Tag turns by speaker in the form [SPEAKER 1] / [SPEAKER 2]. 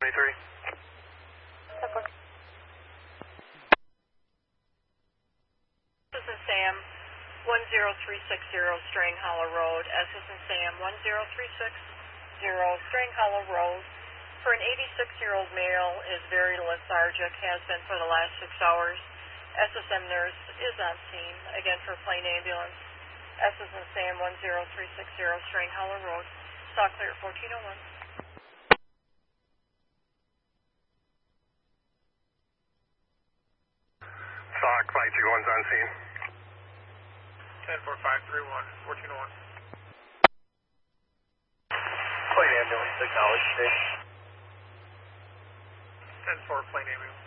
[SPEAKER 1] 23.
[SPEAKER 2] This is Sam, 10360 Strang Hollow Road. S is in Sam, 10360 Strang Hollow Road. For an 86-year-old male, is very lethargic, has been for the last 6 hours. SSM nurse is on scene, again for plain ambulance. S is in Sam, 10360 Strang Hollow Road. Saw clear at 1401.
[SPEAKER 1] SOC 531's on scene.
[SPEAKER 3] 10531, 1401.
[SPEAKER 1] Plain ambulance, acknowledged.
[SPEAKER 3] 10-4, plain ambulance.